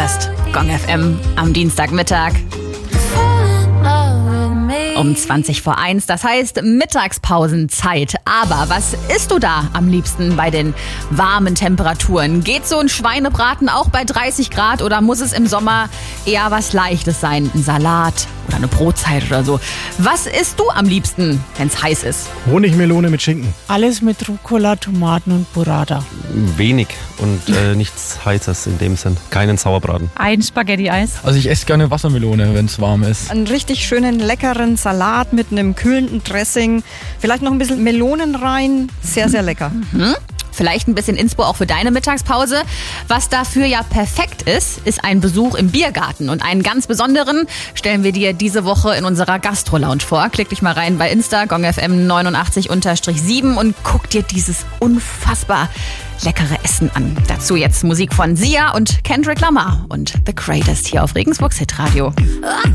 hörst Gong FM am Dienstagmittag. Um 1:20, das heißt Mittagspausenzeit. Aber was isst du da am liebsten bei den warmen Temperaturen? Geht so ein Schweinebraten auch bei 30 Grad oder muss es im Sommer eher was Leichtes sein? Ein Salat oder eine Brotzeit oder so. Was isst du am liebsten, wenn es heiß ist? Honigmelone mit Schinken. Alles mit Rucola, Tomaten und Burrata. Wenig und nichts Heißes in dem Sinn. Keinen Sauerbraten. Ein Spaghetti-Eis. Also ich esse gerne Wassermelone, wenn es warm ist. Einen richtig schönen, leckeren Salat mit einem kühlenden Dressing. Vielleicht noch ein bisschen Melonen rein. Sehr, sehr lecker. Vielleicht ein bisschen Inspo auch für deine Mittagspause. Was dafür ja perfekt ist, ist ein Besuch im Biergarten. Und einen ganz besonderen stellen wir dir diese Woche in unserer Gastro-Lounge vor. Klick dich mal rein bei Insta, GongFM 89_7 und guck dir dieses unfassbar leckere Essen an. Dazu jetzt Musik von Sia und Kendrick Lamar und The Greatest hier auf Regensburgs Hitradio.